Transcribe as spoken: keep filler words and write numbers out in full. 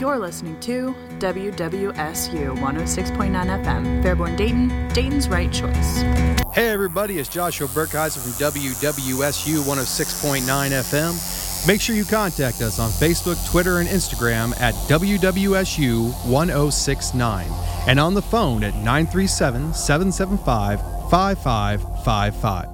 You're listening to W W S U one oh six point nine F M, Fairborn, Dayton, Dayton's right choice. Hey everybody, it's Joshua Burkheiser from W W S U one oh six point nine F M. Make sure you contact us on Facebook, Twitter, and Instagram at W W S U one oh six nine and on the phone at nine three seven, seven seven five, five five five five.